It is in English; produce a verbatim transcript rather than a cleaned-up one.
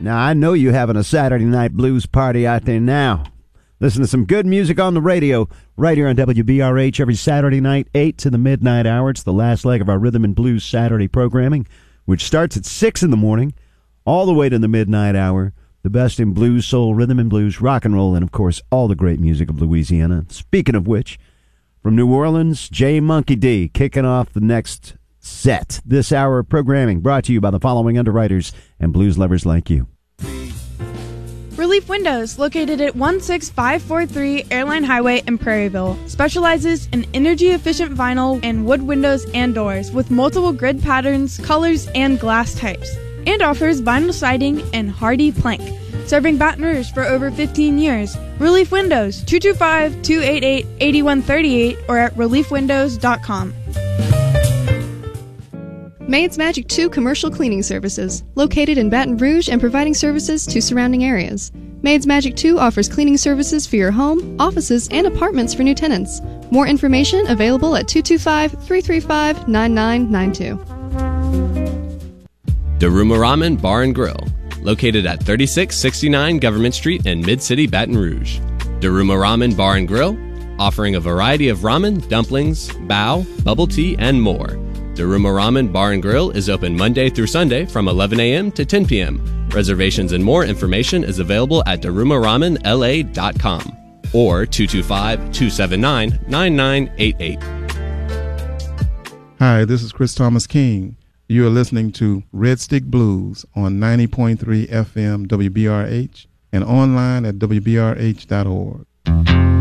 Now, I know you're having a Saturday night blues party out there now. Listen to some good music on the radio right here on W B R H every Saturday night, eight to the midnight hour. It's the last leg of our Rhythm and Blues Saturday programming, which starts at six in the morning, all the way to the midnight hour. The best in blues, soul, rhythm and blues, rock and roll, and, of course, all the great music of Louisiana. Speaking of which, from New Orleans, J Monkey D kicking off the next set. This hour of programming brought to you by the following underwriters and blues lovers like you. Relief Windows, located at one six five four three Airline Highway in Prairieville, specializes in energy-efficient vinyl and wood windows and doors with multiple grid patterns, colors, and glass types, and offers vinyl siding and hardy plank. Serving Baton Rouge for over fifteen years. Relief Windows, two two five, two eight eight, eight one three eight or at relief windows dot com. Maid's Magic two Commercial Cleaning Services, located in Baton Rouge and providing services to surrounding areas. Maid's Magic two offers cleaning services for your home, offices, and apartments for new tenants. More information available at two two five, three three five, nine nine nine two. Daruma Ramen Bar and Grill, located at thirty-six sixty-nine Government Street in Mid-City, Baton Rouge. Daruma Ramen Bar and Grill, offering a variety of ramen, dumplings, bao, bubble tea, and more. Daruma Ramen Bar and Grill is open Monday through Sunday from eleven a.m. to ten p.m. Reservations and more information is available at daruma ramen l a dot com or two two five, two seven nine, nine nine eight eight. Hi, this is Chris Thomas King. You are listening to Red Stick Blues on ninety point three F M W B R H and online at w b r h dot org.